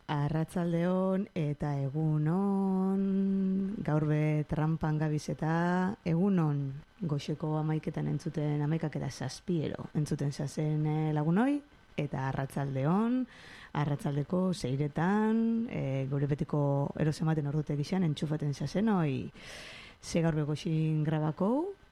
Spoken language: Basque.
Arratsaldeon eta egunon, gaur be trampan gabiz eta egunon goxeko 11etan entzuten 11ak eta 7 entzuten zazen lagunoi, eta arratsaldeko 6etan gure betiko eros ematen ordute gixan entxufaten zazen hoi ze gaur be goxin grabako